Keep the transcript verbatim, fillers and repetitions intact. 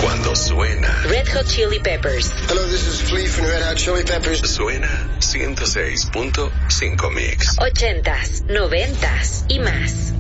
Cuando suena Red Hot Chili Peppers. Hello, this is Flea from Red Hot Chili Peppers. Suena ciento seis punto cinco Mix. Ochentas, noventas y más.